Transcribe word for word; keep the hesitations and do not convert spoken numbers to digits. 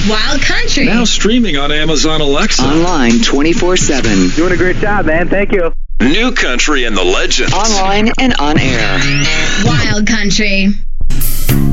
Wild Country. Now streaming on Amazon Alexa. Online twenty-four seven. Doing a great job, man. Thank you. New Country and the Legends. Online and on air. Wild Country.